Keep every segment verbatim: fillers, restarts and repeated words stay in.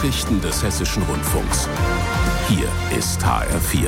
Nachrichten des Hessischen Rundfunks. Hier ist H R vier.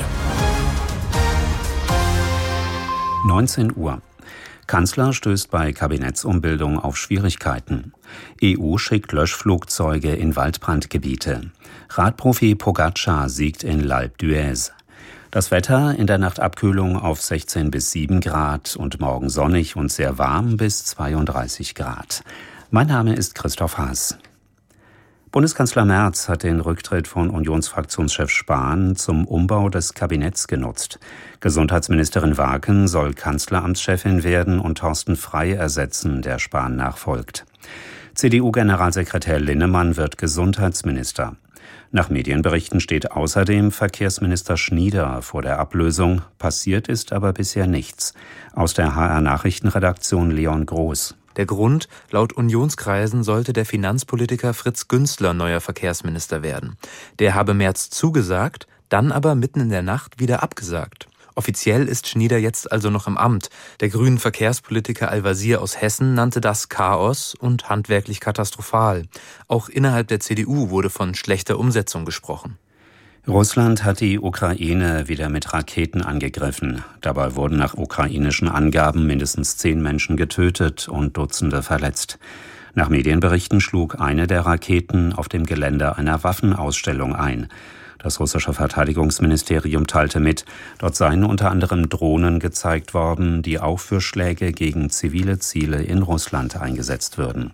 neunzehn Uhr. Kanzler stößt bei Kabinettsumbildung auf Schwierigkeiten. E U schickt Löschflugzeuge in Waldbrandgebiete. Radprofi Pogacar siegt in L'Alpe d'Huez. Das Wetter: in der Nacht Abkühlung auf sechzehn bis sieben Grad und morgen sonnig und sehr warm bis zweiunddreißig Grad. Mein Name ist Christoph Haas. Bundeskanzler Merz hat den Rücktritt von Unionsfraktionschef Spahn zum Umbau des Kabinetts genutzt. Gesundheitsministerin Waken soll Kanzleramtschefin werden und Thorsten Frey ersetzen, der Spahn nachfolgt. C D U-Generalsekretär Linnemann wird Gesundheitsminister. Nach Medienberichten steht außerdem Verkehrsminister Schnieder vor der Ablösung. Passiert ist aber bisher nichts. Aus der H R-Nachrichtenredaktion Leon Groß. Der Grund: Laut Unionskreisen sollte der Finanzpolitiker Fritz Günzler neuer Verkehrsminister werden. Der habe Merz zugesagt, dann aber mitten in der Nacht wieder abgesagt. Offiziell ist Schnieder jetzt also noch im Amt. Der grünen Verkehrspolitiker Al-Wazir aus Hessen nannte das Chaos und handwerklich katastrophal. Auch innerhalb der C D U wurde von schlechter Umsetzung gesprochen. Russland hat die Ukraine wieder mit Raketen angegriffen. Dabei wurden nach ukrainischen Angaben mindestens zehn Menschen getötet und Dutzende verletzt. Nach Medienberichten schlug eine der Raketen auf dem Gelände einer Waffenausstellung ein. Das russische Verteidigungsministerium teilte mit, dort seien unter anderem Drohnen gezeigt worden, die auch für Schläge gegen zivile Ziele in Russland eingesetzt würden.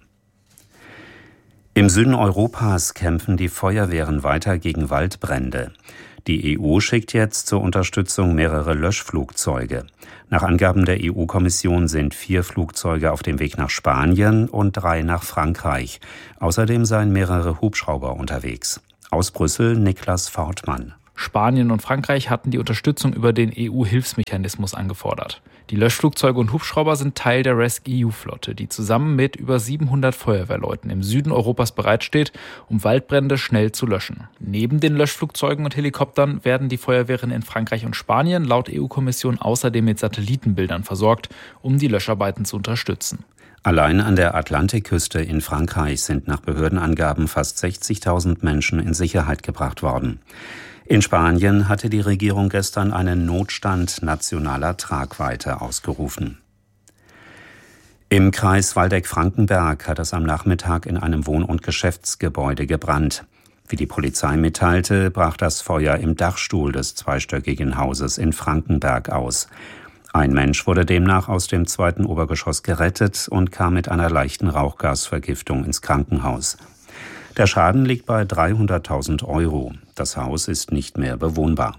Im Süden Europas kämpfen die Feuerwehren weiter gegen Waldbrände. Die E U schickt jetzt zur Unterstützung mehrere Löschflugzeuge. Nach Angaben der E U-Kommission sind vier Flugzeuge auf dem Weg nach Spanien und drei nach Frankreich. Außerdem seien mehrere Hubschrauber unterwegs. Aus Brüssel Niklas Fortmann. Spanien und Frankreich hatten die Unterstützung über den E U-Hilfsmechanismus angefordert. Die Löschflugzeuge und Hubschrauber sind Teil der rescEU Flotte, die zusammen mit über siebenhundert Feuerwehrleuten im Süden Europas bereitsteht, um Waldbrände schnell zu löschen. Neben den Löschflugzeugen und Helikoptern werden die Feuerwehren in Frankreich und Spanien laut E U-Kommission außerdem mit Satellitenbildern versorgt, um die Löscharbeiten zu unterstützen. Allein an der Atlantikküste in Frankreich sind nach Behördenangaben fast sechzigtausend Menschen in Sicherheit gebracht worden. In Spanien hatte die Regierung gestern einen Notstand nationaler Tragweite ausgerufen. Im Kreis Waldeck-Frankenberg hat es am Nachmittag in einem Wohn- und Geschäftsgebäude gebrannt. Wie die Polizei mitteilte, brach das Feuer im Dachstuhl des zweistöckigen Hauses in Frankenberg aus. Ein Mensch wurde demnach aus dem zweiten Obergeschoss gerettet und kam mit einer leichten Rauchgasvergiftung ins Krankenhaus. Der Schaden liegt bei dreihunderttausend Euro. Das Haus ist nicht mehr bewohnbar.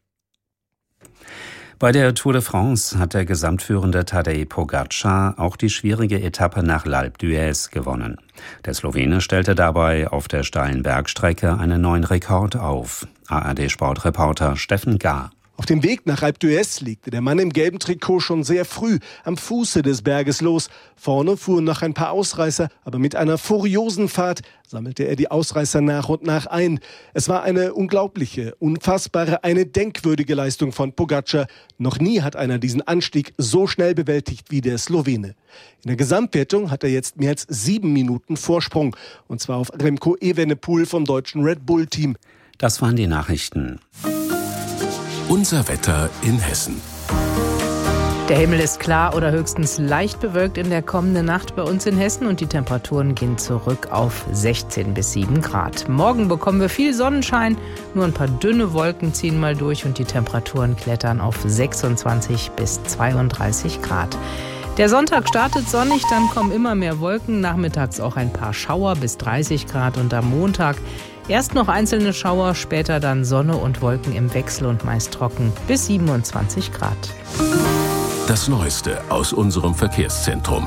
Bei der Tour de France hat der gesamtführende Tadej Pogacar auch die schwierige Etappe nach L'Alpe d'Huez gewonnen. Der Slowene stellte dabei auf der steilen Bergstrecke einen neuen Rekord auf. A R D-Sportreporter Steffen Gahr. Auf dem Weg nach L'Alpe d'Huez legte der Mann im gelben Trikot schon sehr früh am Fuße des Berges los. Vorne fuhren noch ein paar Ausreißer, aber mit einer furiosen Fahrt sammelte er die Ausreißer nach und nach ein. Es war eine unglaubliche, unfassbare, eine denkwürdige Leistung von Pogacar. Noch nie hat einer diesen Anstieg so schnell bewältigt wie der Slowene. In der Gesamtwertung hat er jetzt mehr als sieben Minuten Vorsprung, und zwar auf Remco Evenepoel vom deutschen Red Bull-Team. Das waren die Nachrichten. Unser Wetter in Hessen. Der Himmel ist klar oder höchstens leicht bewölkt in der kommenden Nacht bei uns in Hessen und die Temperaturen gehen zurück auf sechzehn bis sieben Grad. Morgen bekommen wir viel Sonnenschein, nur ein paar dünne Wolken ziehen mal durch und die Temperaturen klettern auf sechsundzwanzig bis zweiunddreißig Grad. Der Sonntag startet sonnig, dann kommen immer mehr Wolken, nachmittags auch ein paar Schauer bis dreißig Grad und am Montag erst noch einzelne Schauer, später dann Sonne und Wolken im Wechsel und meist trocken bis siebenundzwanzig Grad. Das Neueste aus unserem Verkehrszentrum.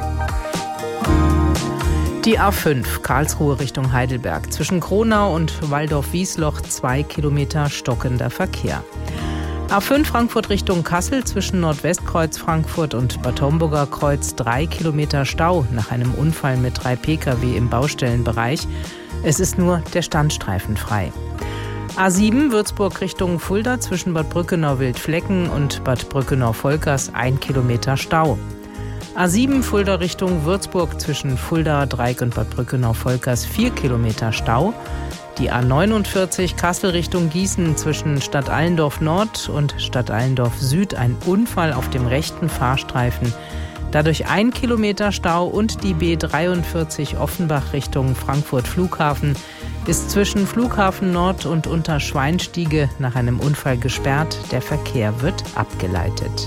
Die A fünf, Karlsruhe Richtung Heidelberg. Zwischen Kronau und Waldorf-Wiesloch zwei Kilometer stockender Verkehr. A fünf Frankfurt Richtung Kassel zwischen Nordwestkreuz Frankfurt und Bad Homburger Kreuz drei Kilometer Stau nach einem Unfall mit drei Pkw im Baustellenbereich. Es ist nur der Standstreifen frei. A sieben Würzburg Richtung Fulda zwischen Bad Brückenau-Wildflecken und Bad Brückenau-Volkers ein Kilometer Stau. A sieben Fulda Richtung Würzburg zwischen Fulda, Dreieck und Bad Brückenau-Volkers vier Kilometer Stau. Die A neunundvierzig Kassel Richtung Gießen zwischen Stadt Allendorf Nord und Stadt Allendorf Süd. Ein Unfall auf dem rechten Fahrstreifen. Dadurch ein Kilometer Stau und die B dreiundvierzig Offenbach Richtung Frankfurt Flughafen ist zwischen Flughafen Nord und Unterschweinstiege nach einem Unfall gesperrt. Der Verkehr wird abgeleitet.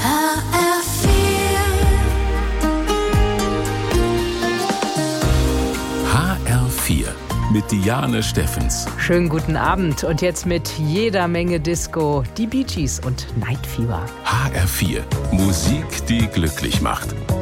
H R vier mit Diane Steffens. Schönen guten Abend und jetzt mit jeder Menge Disco, die Bee Gees und Night Fever. H R vier, Musik, die glücklich macht.